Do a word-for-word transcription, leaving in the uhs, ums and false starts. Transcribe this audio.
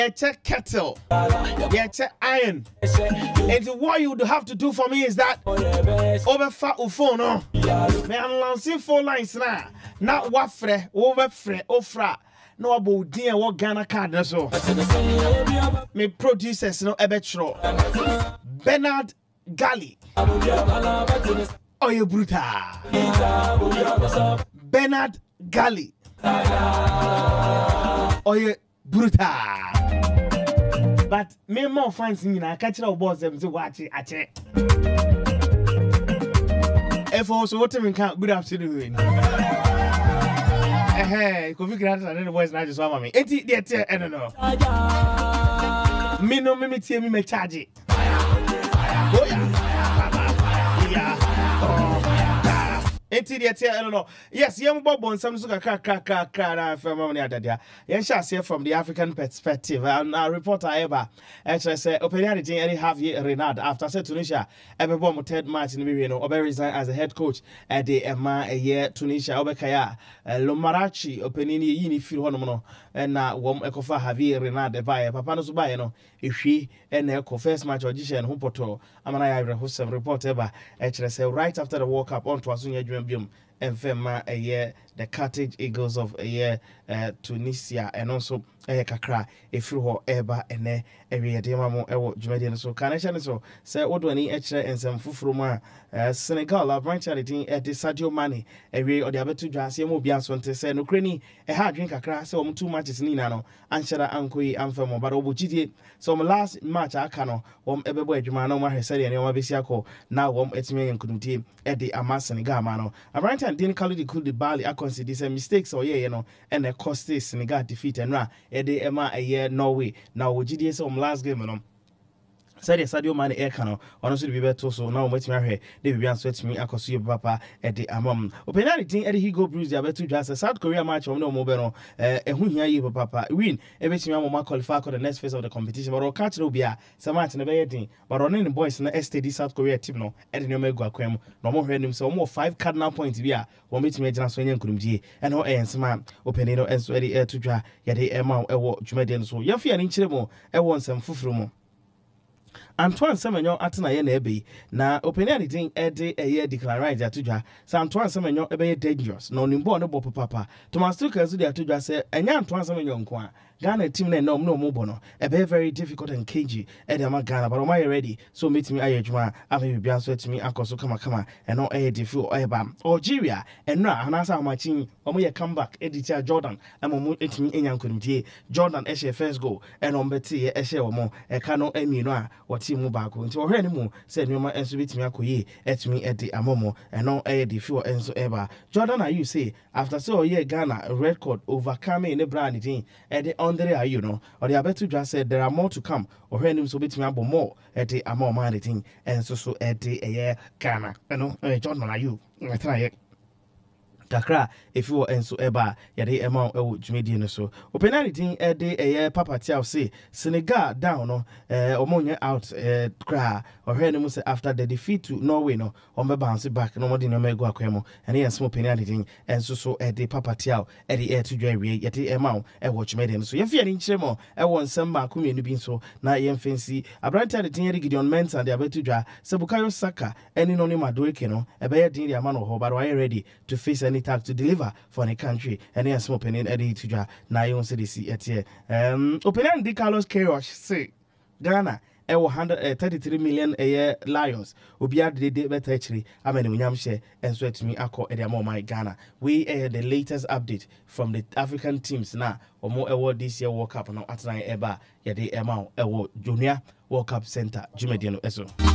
check kettle. Yeah, check iron. And what you would have to do for me is that over fat phone. No, me am lancing four lines now. Not what fre, over fre, ofra. No about dear what Ghana card so. Me producers no ebetro. Bernard Gali. Oh, you brutal. Bernard Gali. Oh, you brutal. But me more fancy, I catch it up boss them to watch it. I check. If also what we can good afternoon. Hey, could you grant another voice now just one me? Ain't it there? I don't know. Me no me me me charge it. Oh yeah. Enti de tia I don't know. Yes, yem bob on some suka ka ka ka ka na family adadia. Yen sha see from the African perspective. And our reporter ever actually say opinion the any half year Renard after say Tunisia ebe bom third match in we no obe resign as a head coach at the Emma a year Tunisia obekaya Lomarachi opinion yi ni feel hono no na wom ekofa Javier Renard e bae papa no so bae no ehwi e na eko first match audition ho poto amana ya hosem report ever actually say right after the World Cup on to asunye and Fema a year, the Carthage Eagles of a year, uh, Tunisia, and also a Kakra, a few eba and a area demamo, a Jumadian. So, Carnation so say what do any extra and some Fufruma, Senegal, a branch charity at the Sadio Mane, a way or the other two Jasia Mobians want to say no cranny, a hard drink a crass, so two matches Ninano, and Shara Ankui, and Femo, but Obu G D. So, my last match I cano, one ever boy, Jumano, Mahesari, and Yamabisiako, now one eight million couldn't team at the Amas Senegal Mano. A branch and didn't call it could the Bali, I consider these mistakes or yeah, you know, and the cost is Senegal defeat and ra, a day Emma a year, Norway. Now, G D S on last game, you know. Said Sadio Mane air canal, honestly be better so now wait me here. They be answer to me across your papa at the amom. Openality Eddie Higo Bruce, the other two just South Korea match of no mobile, eh, who here you papa win every time I'm qualify for the next phase of the competition, but I'll catch no beer, some match in a bedding, but on any boys in the S T D South Korea team no, Eddie no mega quem, no more random so more five cardinal points beer, one meet me just when you couldn't be, and no ends man, openino and so Eddie air to dry, yet the Emma, a walk, Jumadian so, your fear in Chilemo, I want some fufrumo. Antoine Semenyo atena ye na ebe na opinion din ede eye declare right atudwa so Antoine Semenyo ebe dangerous na onimbo no bo papa Thomas Tuchel so dey atudwa say enya Antoine Semenyo nko a Ghana team na no no mo bo no ebe very difficult and cagey ede ma Ghana but am I ready so meet me ayedwuma afi bibia so atimi akoso kama kama e no eye defi eba Algeria enra anasa amachin omo ye comeback editor Jordan amomo etimi enya nkonimtie Jordan e share first goal e no mbeti e share omo e ka no emi no a team back nti wo hwe ne mu say nyoma enso bitimi akoyi etimi edi amomo eno eh di fi enso eba Jordan are you say after so year Ghana record overcoming the brand thing eh the under are you know or the abetu just said there are more to come or hwe ne so bitimi abo more edi amomo man thing enso so edi eh Ghana eno eh Jordan are you try Kakra if you enso eba yade ema ewo dwumedi no so openality e de eye papa tiaw say Senegal down no eh omonye out eh kra ohwe ne mu say after the defeat to Norway no ombe bounce back no modi no mego akwemo ene yen small penalty enso so e de papa tiaw e de e to dwawie yade ema ewo dwumedi no so ye fie ni nkyeremo ewo nsem ba komienu bi so na ye mfensi abranta de tin Gideon Mensah de abetu dwa Sebukayo Saka eni no ni Madueke no ebe ye din de ama no ho but are you ready to face any task to deliver for the country and yes small opinion Eddie to ja na you say this at here um opinion di Carlos Queiroz say Ghana e one hundred thirty-three million a year lions obia de de better actually amene unyam share and so to me akọ e dey my Ghana we uh, the latest update from the African teams now omo award this year World Cup no atna eba ye de ema ewo Junior World Cup Center Jumediano eso